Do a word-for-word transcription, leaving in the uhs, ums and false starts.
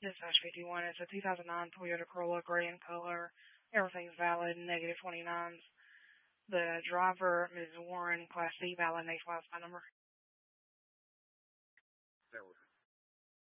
Dispatch fifty-one. It's a two thousand nine Toyota Corolla, gray in color. Everything's valid, negative twenty-nines. The driver, Miz Warren, Class C, valid, nationwide phone number. That was